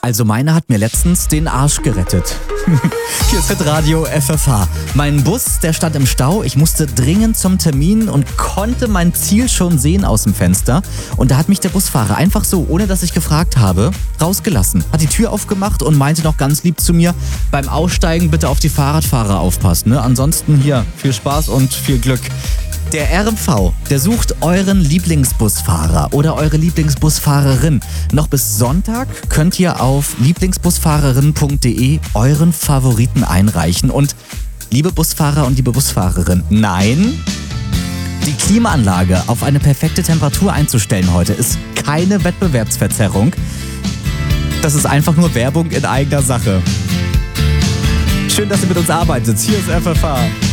Also meine hat mir letztens den Arsch gerettet. Hier ist Hitradio FFH. Mein Bus, der stand im Stau. Ich musste dringend zum Termin und konnte mein Ziel schon sehen aus dem Fenster. Und da hat mich der Busfahrer einfach so, ohne dass ich gefragt habe, rausgelassen. Hat die Tür aufgemacht und meinte noch ganz lieb zu mir, beim Aussteigen bitte auf die Fahrradfahrer aufpassen. Ne? Ansonsten hier viel Spaß und viel Glück. Der RMV, der sucht euren Lieblingsbusfahrer oder eure Lieblingsbusfahrerin. Noch bis Sonntag könnt ihr auf lieblingsbusfahrerin.de euren Favoriten einreichen. Und liebe Busfahrer und liebe Busfahrerin, nein, die Klimaanlage auf eine perfekte Temperatur einzustellen heute ist keine Wettbewerbsverzerrung. Das ist einfach nur Werbung in eigener Sache. Schön, dass ihr mit uns arbeitet. Hier ist FFH.